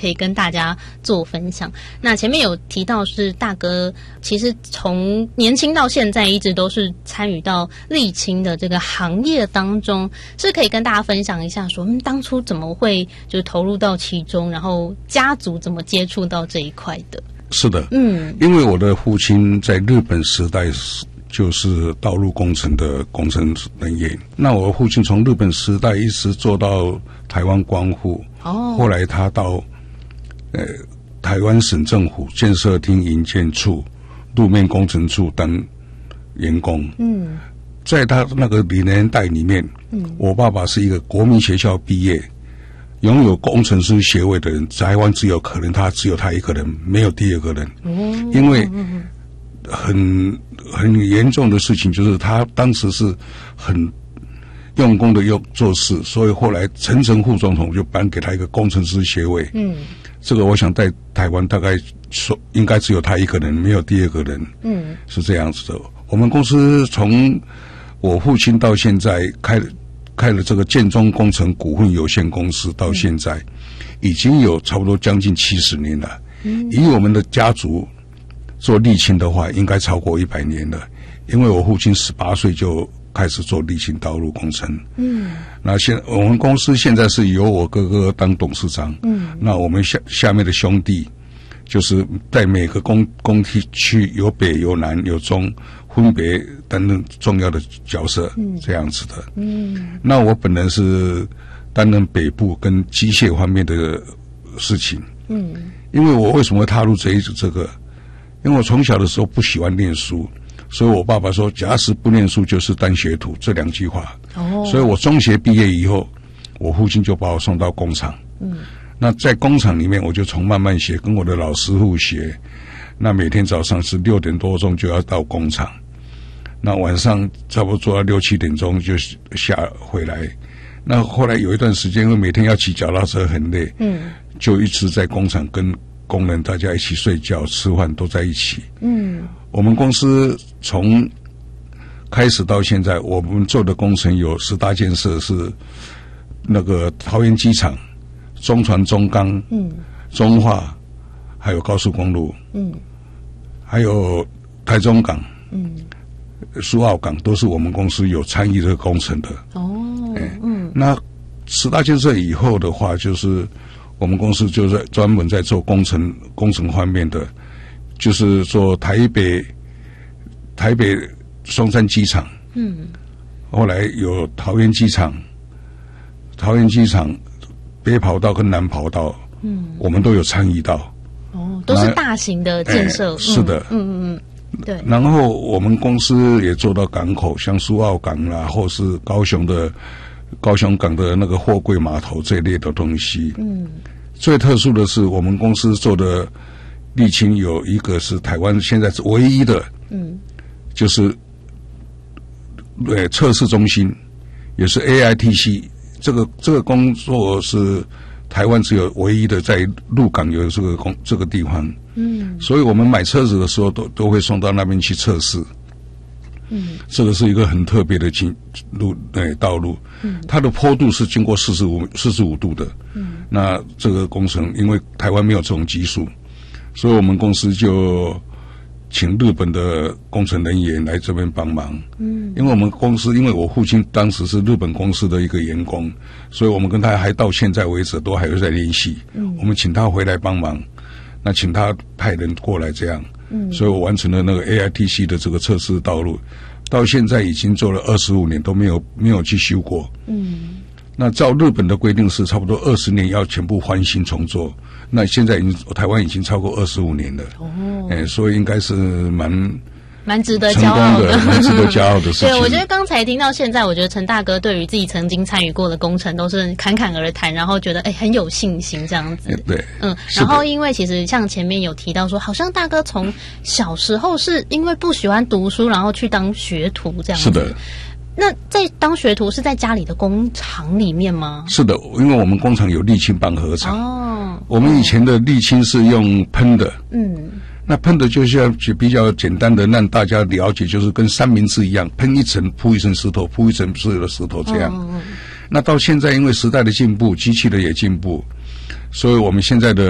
可以跟大家做分享。那前面有提到是大哥其实从年轻到现在一直都是参与到沥青的这个行业当中，是可以跟大家分享一下说当初怎么会就是投入到其中，然后家族怎么接触到这一块的。 是的，因为我的父亲在日本时代就是道路工程的工程人员，那我父亲从日本时代一直做到台湾光复，后来他到台湾省政府建设厅营建处路面工程处当员工。在他那个年代里面，我爸爸是一个国民学校毕业，拥有工程师学位的人，台湾只有他一个人，没有第二个人。因为很严重的事情，就是他当时是很用功的做事，所以后来陈诚副总统就颁给他一个工程师学位。这个我想在台湾大概应该只有他一个人，没有第二个人。是这样子的。我们公司从我父亲到现在开了这个建中工程股份有限公司，到现在已经有差不多将近70年了。以我们的家族做沥青的话，应该超过100年了，因为我父亲18岁就开始做沥青道路工程。那我们公司现在是由我哥哥当董事长。那我们下面的兄弟就是在每个工地区有北有南有中，分别担任重要的角色，这样子的。那我本人是担任北部跟机械方面的事情。因为我为什么会踏入这个？因为我从小的时候不喜欢念书，所以我爸爸说假使不念书就是当学徒，这2句话。所以我中学毕业以后，我父亲就把我送到工厂。那在工厂里面我就从慢慢学，跟我的老师傅学。那每天早上是6点多钟就要到工厂，那晚上差不多做到6、7点钟就回来。那后来有一段时间，因为每天要骑脚踏车很累，就一直在工厂跟工人大家一起睡觉吃饭都在一起。我们公司从开始到现在，我们做的工程有10大建设，是那个桃园机场、中船中钢、中化，还有高速公路，还有台中港、苏澳港，都是我们公司有参与这个工程的。那10大建设以后的话，就是我们公司就是专门在做工程方面的，就是做台北松山机场，后来有桃园机场北跑道跟南跑道，我们都有参与到。 都是大型的建设。 是的。对。然后我们公司也做到港口，像苏澳港啦，或是高雄港的那个货柜码头这一类的东西。最特殊的是我们公司做的沥青有一个是台湾现在是唯一的，就是测试中心，也是 AITC， 这个工作是台湾只有唯一的在鹿港有这个地方。所以我们买车子的时候都会送到那边去测试。这个是一个很特别的道路，它的坡度是经过45度的。那这个工程因为台湾没有这种技术，所以我们公司就请日本的工程人员来这边帮忙。因为我们公司，因为我父亲当时是日本公司的一个员工，所以我们跟他还到现在为止都还有在联系。我们请他回来帮忙，那请他派人过来这样。所以我完成了那个 AITC 的这个测试道路，到现在已经做了25年都没有去修过。那照日本的规定是差不多20年要全部翻新重做，那现在台湾已经超过25年了。所以应该是蛮值得骄傲的，蛮值得骄傲的事情。 对，我觉得刚才听到现在，我觉得陈大哥对于自己曾经参与过的工程都是侃侃而谈，然后觉得很有信心这样子。 对， 然后因为其实像前面有提到说，好像大哥从小时候是因为不喜欢读书，然后去当学徒这样子。 是的。 那在当学徒是在家里的工厂里面吗？ 是的，因为我们工厂有沥青棒合厂。我们以前的沥青是用喷的。那喷的就像比较简单的让大家了解，就是跟三明治一样，喷一层铺一层石头，铺一层石头这样。那到现在因为时代的进步，机器的也进步，所以我们现在的